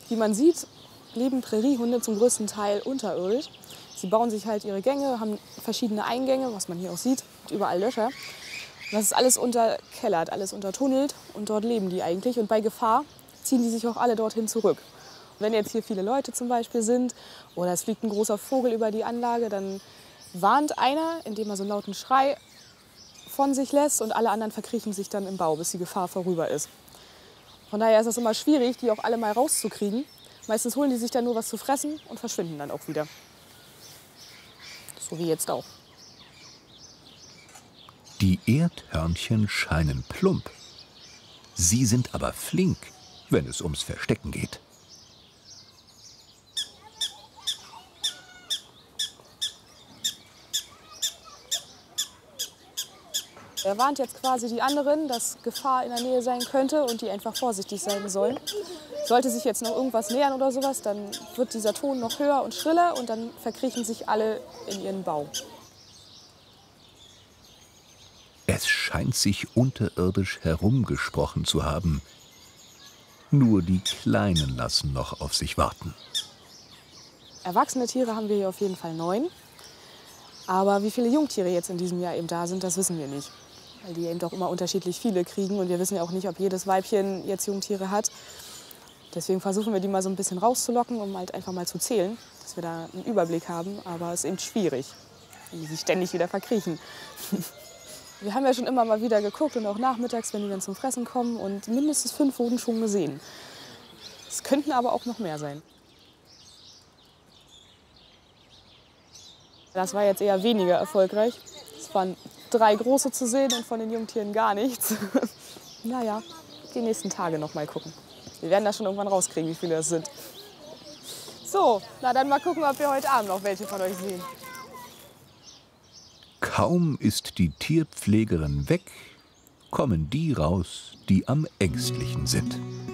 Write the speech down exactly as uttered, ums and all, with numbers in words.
Wie man sieht, leben Präriehunde zum größten Teil unterirdisch. Sie bauen sich halt ihre Gänge, haben verschiedene Eingänge, was man hier auch sieht, und überall Löcher. Und das ist alles unterkellert, alles untertunnelt und dort leben die eigentlich. Und bei Gefahr ziehen die sich auch alle dorthin zurück. Und wenn jetzt hier viele Leute zum Beispiel sind oder es fliegt ein großer Vogel über die Anlage, dann warnt einer, indem er so einen lauten Schrei von sich lässt und alle anderen verkriechen sich dann im Bau, bis die Gefahr vorüber ist. Von daher ist es immer schwierig, die auch alle mal rauszukriegen. Meistens holen die sich dann nur was zu fressen und verschwinden dann auch wieder. So wie jetzt auch. Die Erdhörnchen scheinen plump. Sie sind aber flink, wenn es ums Verstecken geht. Er warnt jetzt quasi die anderen, dass Gefahr in der Nähe sein könnte und die einfach vorsichtig sein sollen. Sollte sich jetzt noch irgendwas nähern oder sowas, dann wird dieser Ton noch höher und schriller und dann verkriechen sich alle in ihren Bau. Es scheint sich unterirdisch herumgesprochen zu haben. Nur die Kleinen lassen noch auf sich warten. Erwachsene Tiere haben wir hier auf jeden Fall neun. Aber wie viele Jungtiere jetzt in diesem Jahr eben da sind, das wissen wir nicht. Weil die eben doch immer unterschiedlich viele kriegen und wir wissen ja auch nicht, ob jedes Weibchen jetzt Jungtiere hat. Deswegen versuchen wir die mal so ein bisschen rauszulocken, um halt einfach mal zu zählen, dass wir da einen Überblick haben. Aber es ist eben schwierig, wenn die sich ständig wieder verkriechen. Wir haben ja schon immer mal wieder geguckt und auch nachmittags, wenn die dann zum Fressen kommen. Und mindestens fünf wurden schon gesehen. Es könnten aber auch noch mehr sein. Das war jetzt eher weniger erfolgreich. Es waren drei große zu sehen und von den Jungtieren gar nichts. Naja, die nächsten Tage noch mal gucken. Wir werden das schon irgendwann rauskriegen, wie viele das sind. So, na dann mal gucken, ob wir heute Abend noch welche von euch sehen. Kaum ist die Tierpflegerin weg, kommen die raus, die am ängstlichen sind.